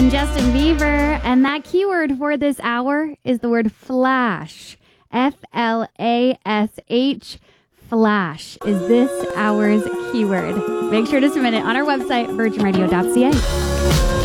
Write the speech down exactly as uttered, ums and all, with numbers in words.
and Justin Bieber. And that keyword for this hour is the word flash. F L A S H. Flash is this hour's keyword. Make sure to submit it on our website, virgin radio dot c a.